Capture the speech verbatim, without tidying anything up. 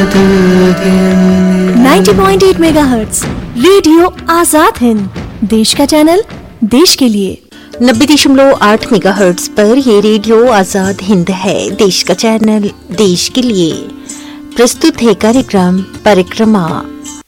नब्बे पॉइंट आठ megahertz radio Azad Hind, देश का चैनल, देश के लिए। नब्बे दशमलव आठ मेगाहर्ट्ज पर ये रेडियो आजाद हिंद है, देश का चैनल, देश के लिए। प्रस्तुत है कार्यक्रम परिक्रमा।